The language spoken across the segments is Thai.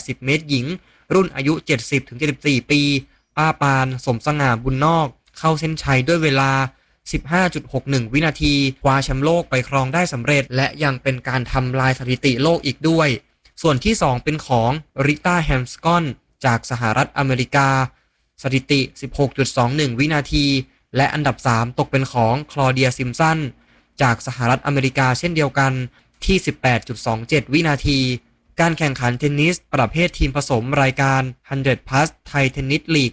80 เมตรหญิงรุ่นอายุ 70-74 ปีป้าปานสมสง่าบุญนอกเข้าเส้นชัยด้วยเวลา 15.61 วินาทีคว้าแชมป์โลกไปครองได้สำเร็จและยังเป็นการทำลายสถิติโลกอีกด้วยส่วนที่ 2 เป็นของริต้าแฮมสกอนจากสหรัฐอเมริกาสถิติ 16.21 วินาทีและอันดับ 3 ตกเป็นของคลอเดียซิมสันจากสหรัฐอเมริกาเช่นเดียวกันที่ 18.27 วินาทีการแข่งขันเทนนิสประเภททีมผสมรายการ 100 Plus ไทยเทนนิสลีก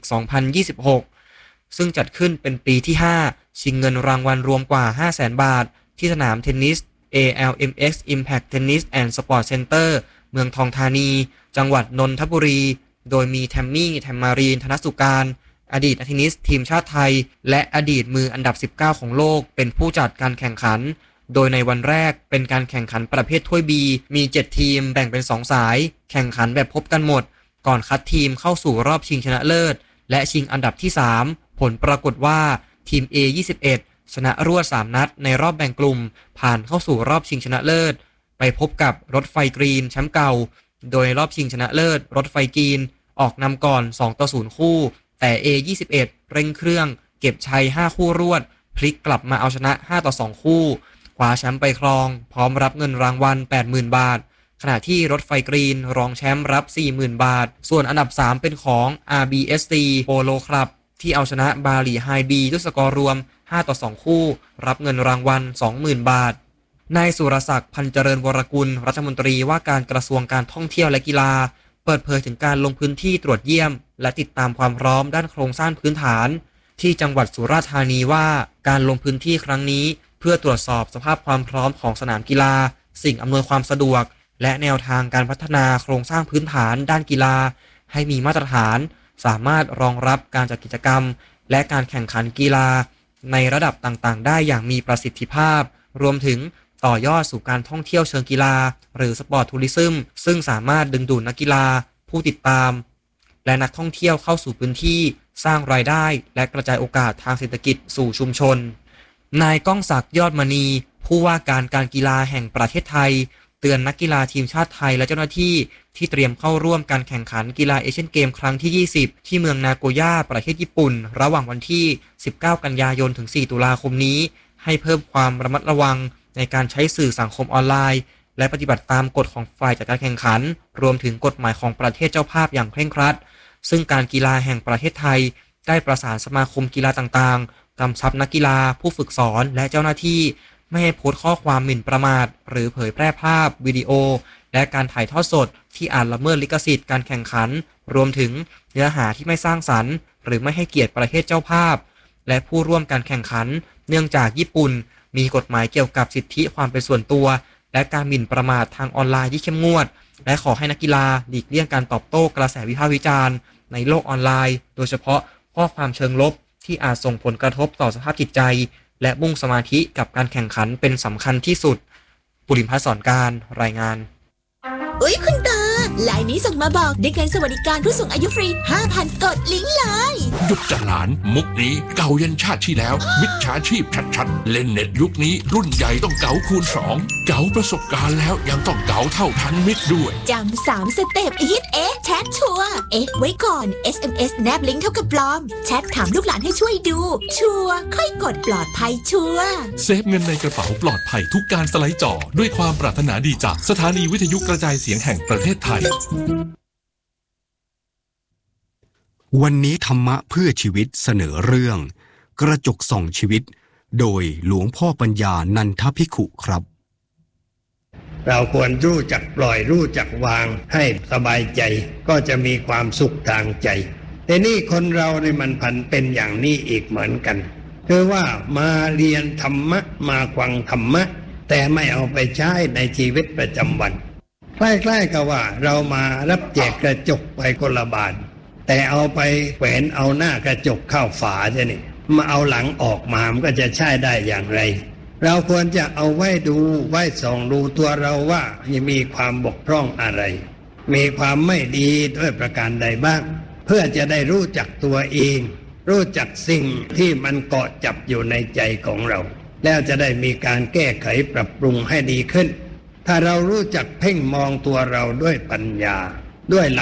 2026 ซึ่งจัดขึ้นเป็นปีที่ 5 ชิงเงินรางวัลรวมกว่า 500,000 บาทที่สนามเทนนิส ALMX Impact Tennis and Sport Center เมืองทองธานีจังหวัดนนทบุรีโดยมีแทมมี่แทมมารีนธนสุการอดีตนักเทนนิสทีมชาติไทยและอดีตมืออันดับ 19 ของโลกเป็นผู้จัดการแข่งขันโดยในวันแรกเป็นการแข่งขันประเภทถ้วย B มี 7 ทีมแบ่งเป็น 2 สายแข่งขันแบบพบกันหมดก่อนคัดทีมเข้าสู่รอบชิงชนะเลิศและชิงอันดับที่ 3 ผลปรากฏว่าทีม A21 ชนะรวด 3 นัดในรอบแบ่งกลุ่มผ่านเข้าสู่รอบชิงชนะเลิศไปพบกับรถไฟกรีนแชมป์เก่าโดยรอบชิงชนะเลิศรถไฟกรีนออกนำก่อน 2-0 คู่แต่ A21 เร่งเครื่องเก็บชัย 5 คู่รวดพลิกกลับมาเอาชนะ 5-2 คู่คว้าแชมป์ไปครองพร้อมรับเงินรางวัล 80,000 บาทขณะที่รถไฟกรีนรองแชมป์รับ 40,000 บาทส่วนอันดับ 3 เป็นของ RBSC Polo Club ที่เอาชนะบาหลีไฮบีด้วยสกอร์รวม 5-2 คู่รับเงินรางวัล 20,000 บาทนายสุรศักดิ์พันเจริญวรกุลรัฐมนตรีว่าการกระทรวงการท่องเที่ยวและกีฬาเปิดเผยถึงการลงพื้นที่ตรวจเยี่ยมและติดตามความพร้อมด้านโครงสร้างพื้นฐานที่จังหวัดสุราษฎร์ธานีว่าการลงพื้นที่ครั้งนี้เพื่อตรวจสอบสภาพความพร้อมของสนามกีฬาสิ่งอำนวยความสะดวกและแนวทางการพัฒนาโครงสร้างพื้นฐานด้านกีฬาให้มีมาตรฐานสามารถรองรับการจัดกิจกรรมและการแข่งขันกีฬาในระดับต่างๆได้อย่างมีประสิทธิภาพรวมถึงต่อยอดสู่การท่องเที่ยวเชิงกีฬาหรือสปอร์ตทัวริซึมซึ่งสามารถดึงดูดนักกีฬาผู้ติดตามและนักท่องเที่ยวเข้าสู่พื้นที่สร้างรายได้และกระจายโอกาสทางเศรษฐกิจสู่ชุมชนนายก้องศักดิ์ยอดมณีผู้ว่าการกีฬาแห่งประเทศไทยเตือนนักกีฬาทีมชาติไทยและเจ้าหน้าที่ที่เตรียมเข้าร่วมการแข่งขันกีฬาเอเชียนเกมครั้งที่ 20 ที่เมืองนาโกย่าประเทศญี่ปุ่นระหว่างวันที่ 19 กันยายนถึง 4 ตุลาคมนี้ให้เพิ่มความระมัดระวังในการใช้สื่อสังคมออนไลน์และปฏิบัติตามกฎของฝ่ายจัดการแข่งขันรวมถึงกฎหมายของประเทศเจ้าภาพอย่างเคร่งครัดซึ่งการกีฬาแห่งประเทศไทยได้ประสานสมาคมกีฬาต่างๆกำชับนักกีฬาผู้ฝึกสอนและเจ้าหน้าที่ไม่ให้โพสต์ข้อความหมิ่นประมาทหรือเผยแพร่ภาพวิดีโอและการถ่ายทอดสดที่อาจละเมิดลิขสิทธิ์การแข่งขันรวมถึงเนื้อหาที่ไม่สร้างสรรค์หรือไม่ให้เกียรติประเทศเจ้าภาพและผู้ร่วมการแข่งขันเนื่องจากญี่ปุ่นมีกฎหมายเกี่ยวกับสิทธิความเป็นส่วนตัวและการหมิ่นประมาททางออนไลน์ที่เข้มงวดและขอให้นักกีฬาหลีกเลี่ยงการตอบโต้กระแสวิพากษ์วิจารณ์ในโลกออนไลน์โดยเฉพาะข้อความเชิงลบที่อาจส่งผลกระทบต่อสภาพจิตใจและมุ่งสมาธิกับการแข่งขันเป็นสำคัญที่สุดปุริมพัฒน์สอนการรายงานคุณตาไลน์นี้ส่งมาบอกได้เงินสวัสดิการผู้สูงอายุฟรี 5,000 กดลิงก์เลยหยุดจะหลานมุกนี้เก่ายันชาติที่แล้วมิจฉาชีพชัดๆเล่นเน็ตยุคนี้รุ่นใหญ่ต้องเก๋าคูณ 2เก๋าประสบการณ์แล้วยังต้องเก๋าเท่าทันมิตรด้วยจำ3 สเต็ปฮิตแชทชัวร์ไว้ก่อน SMS แนบลิงก์เท่ากับปลอมแชทถามลูกหลานให้ช่วยดูชัวร์ค่อยกดปลอดภัยชัวร์เซฟเงินในกระเป๋าปลอดภัยทุกการสไลด์จอด้วยความปรารถนาดีจากสถานีวิทยุกระจายเสียงแห่งประเทศไทยวันนี้ธรรมะเพื่อชีวิตเสนอเรื่องกระจกส่องชีวิตโดยหลวงพ่อปัญญานันทภิกขุครับเราควรรู้จักปล่อยรู้จักวางให้สบายใจก็จะมีความสุขทางใจแต่นี่คนเราเนี่ยมันผันเป็นอย่างนี้อีกเหมือนกันคือว่ามาเรียนธรรมะมาฟังธรรมะแต่ไม่เอาไปใช้ในชีวิตประจำวันใกล้ๆกับว่าเรามารับแจกกระจกไปคนละบาทแต่เอาไปแขวนเอาหน้ากระจกเข้าฝาใช่นี่มาเอาหลังออกมามันก็จะใช้ได้อย่างไรเราควรจะเอาไว้ดูไว้ส่องดูตัวเราว่ามีความบกพร่องอะไรมีความไม่ดีด้วยประการใดบ้างเพื่อจะได้รู้จักตัวเองรู้จักสิ่งที่มันเกาะจับอยู่ในใจของเราแล้วจะได้มีการแก้ไขปรับปรุงให้ดีขึ้นถ้าเรารู้จักเพ่งมองตัวเราด้วยปัญญาด้วย